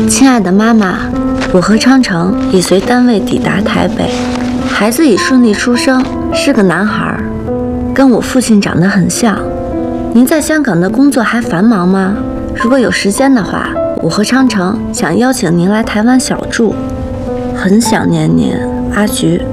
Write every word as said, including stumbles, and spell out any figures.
亲爱的妈妈，我和昌成已随单位抵达台北，孩子已顺利出生，是个男孩，跟我父亲长得很像。您在香港的工作还繁忙吗？如果有时间的话，我和昌成想邀请您来台湾小住，很想念您，阿菊。